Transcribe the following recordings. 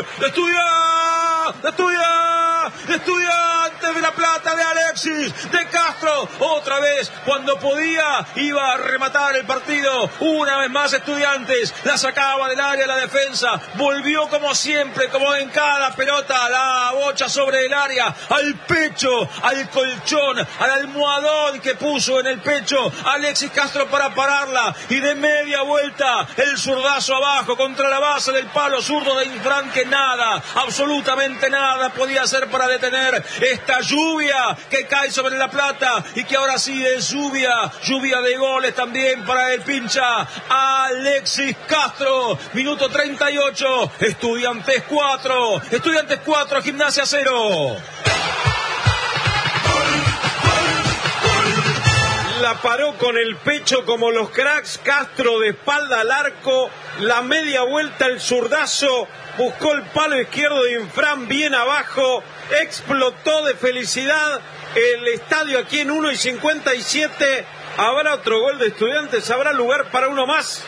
Estudiantes de La Plata, de Alexis, de Castro, otra vez, cuando podía, iba a rematar el partido, una vez más Estudiantes, la sacaba del área la defensa, volvió como siempre, como en cada pelota, la bocha sobre el área, al pecho, al colchón, al almohadón que puso en el pecho Alexis Castro para pararla, y de media vuelta, el zurdazo abajo, contra la base del palo zurdo de Infran, que nada, absolutamente nada podía hacer para detener esta lluvia que cae sobre La Plata y que ahora sí es lluvia de goles también para el pincha Alexis Castro. Minuto 38, Estudiantes 4, Gimnasia 0. La paró con el pecho como los cracks, Castro de espalda al arco, la media vuelta, el zurdazo, buscó el palo izquierdo de Infran bien abajo, explotó de felicidad el estadio aquí en 1:57. ¿Habrá otro gol de Estudiantes? ¿Habrá lugar para uno más?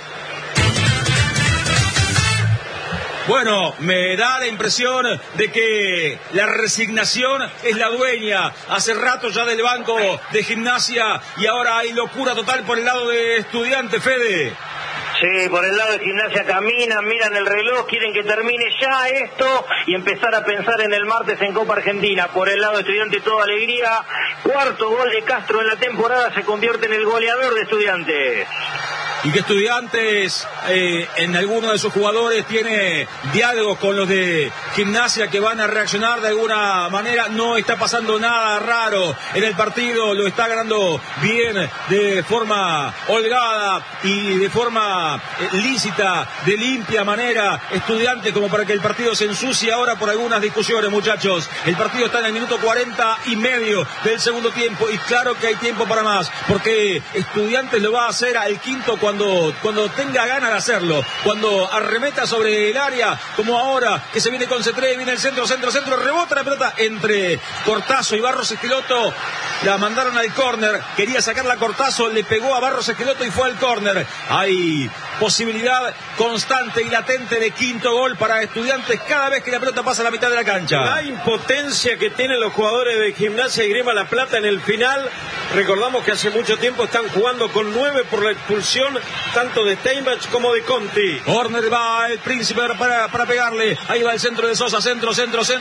Bueno, me da la impresión de que la resignación es la dueña hace rato ya del banco de Gimnasia, y ahora hay locura total por el lado de Estudiantes, Fede. Sí, por el lado de Gimnasia caminan, miran el reloj, quieren que termine ya esto y empezar a pensar en el martes en Copa Argentina. Por el lado de Estudiantes toda alegría, cuarto gol de Castro en la temporada, se convierte en el goleador de Estudiantes. Y que Estudiantes en alguno de sus jugadores tiene diálogos con los de Gimnasia que van a reaccionar de alguna manera. No está pasando nada raro en el partido, lo está ganando bien, de forma holgada y de forma lícita, de limpia manera Estudiantes, como para que el partido se ensucie ahora por algunas discusiones, muchachos. El partido está en el minuto 40 y medio del segundo tiempo, y claro que hay tiempo para más, porque Estudiantes lo va a hacer al quinto cuando tenga ganas de hacerlo, cuando arremeta sobre el área, como ahora que se viene con C3, viene el centro, rebota la pelota entre Cortazo y Barros Esqueloto, la mandaron al córner, quería sacarla Cortazo, le pegó a Barros Esqueloto y fue al córner. Hay posibilidad constante y latente de quinto gol para Estudiantes cada vez que la pelota pasa a la mitad de la cancha. La impotencia que tienen los jugadores de Gimnasia y Grima La Plata en el final. Recordamos que hace mucho tiempo están jugando con 9 por la expulsión tanto de Steinbach como de Conti. Corner, va el Príncipe para pegarle, ahí va el centro de Sosa, centro,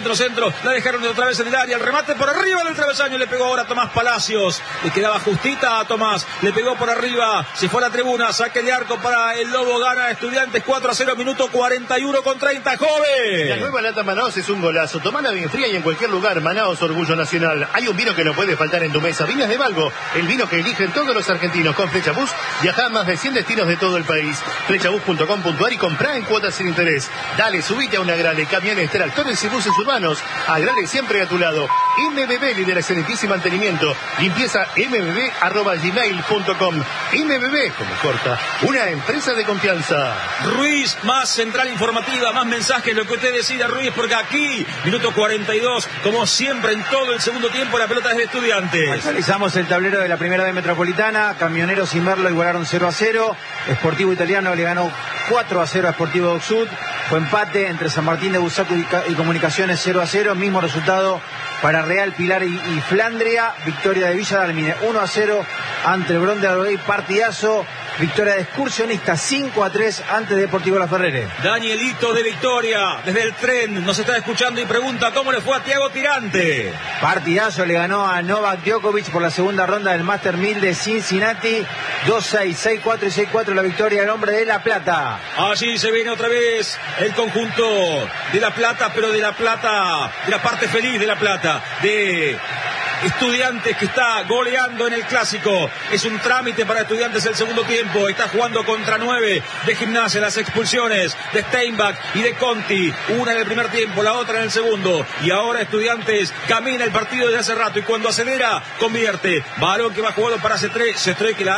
la dejaron otra vez en el área, el remate por arriba del travesaño, le pegó ahora Tomás Palacios, le quedaba justita a Tomás, le pegó por arriba, se fue a la tribuna, saque de arco para el Lobo, gana Estudiantes 4-0, minuto 41:30, joven. La nueva lata Manaos es un golazo, tomala bien fría y en cualquier lugar. Manaos, orgullo nacional. Hay un vino que no puede faltar en tu mesa, Viñas de Valgo, el vino que eligen todos los argentinos. Con Flechabús viajá a más de 100 destinos de todo el país. Flechabús.com.ar y comprá en cuotas sin interés. Dale, subite a un Agrale, camiones, tractores y buses urbanos. Agrale siempre a tu lado. MBB, líder excelentísimo y mantenimiento. Limpieza mbb@gmail.com. MBB, como corta, una empresa de confianza. Ruiz, más central informativa, más mensajes, lo que usted decida, Ruiz, porque aquí, minuto 42, como siempre en todo el segundo tiempo, la pelota es de Estudiantes. Actualizamos el tablero de la primera B Metropolitana. Camioneros y Merlo igualaron 0-0. Sportivo Italiano le ganó 4-0 a Sportivo Dock Sud. Fue empate entre San Martín de Busaco y Comunicaciones 0-0. Mismo resultado para Real, Pilar y Flandria. Victoria de Villa Dálmine 1-0 ante Bron de Aroguey. Partidazo. Victoria de Excursionistas 5-3 ante Deportivo La Ferrere. Danielito de Victoria, desde el tren, nos está escuchando y pregunta cómo le fue a Thiago Tirante. Partidazo, le ganó a Novak Djokovic por la segunda ronda del Master 1000 de Cincinnati. 2-6, 6-4 y 6-4 la victoria del hombre de La Plata. Allí se viene otra vez el conjunto de La Plata, pero de La Plata, de la parte feliz de La Plata, de Estudiantes, que está goleando en el clásico. Es un trámite para Estudiantes el segundo tiempo. Está jugando contra 9 de Gimnasia. Las expulsiones de Steinbach y de Conti, una en el primer tiempo, la otra en el segundo, y ahora Estudiantes camina el partido desde hace rato, y cuando acelera convierte. Balón que va jugado para C3 que la